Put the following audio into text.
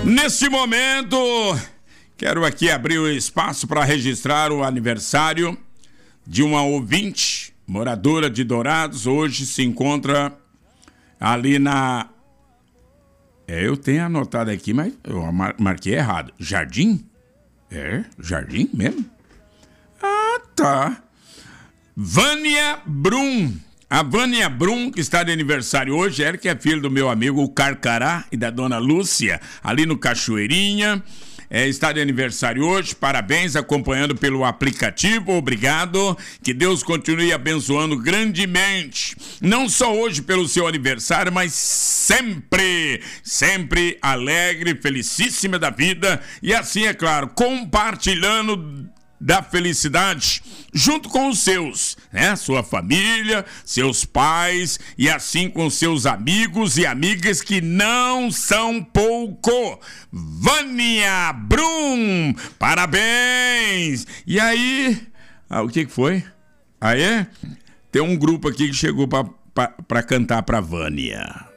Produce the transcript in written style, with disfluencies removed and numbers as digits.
Neste momento, quero aqui abrir o espaço para registrar o aniversário de uma ouvinte, moradora de Dourados. Hoje se encontra ali na... eu tenho anotado aqui, mas eu marquei errado. Jardim? É, Jardim mesmo? Ah, tá. Vânia Brum. A Vânia Brum, que está de aniversário hoje, ela que é filha do meu amigo o Carcará e da dona Lúcia, ali no Cachoeirinha. Está de aniversário hoje, parabéns, acompanhando pelo aplicativo, obrigado, que Deus continue abençoando grandemente, não só hoje pelo seu aniversário, mas sempre, sempre alegre, felicíssima da vida, e assim, é claro, compartilhando da felicidade junto com os seus, né? Sua família, seus pais e assim com seus amigos e amigas que não são pouco. Vânia Brum, parabéns! E aí, o que foi? Ah, é? Tem um grupo aqui que chegou para cantar para Vânia.